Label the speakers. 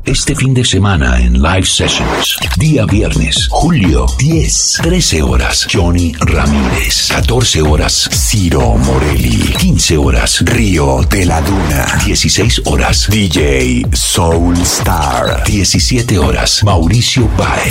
Speaker 1: Este fin de semana en Live Sessions. Día viernes, julio 10, 13 horas, Johnny Ramírez. 14 horas, Ciro Morelli. 15 horas, Río de la Duna. 16 horas, DJ Soul Star. 17 horas, Mauricio Baez.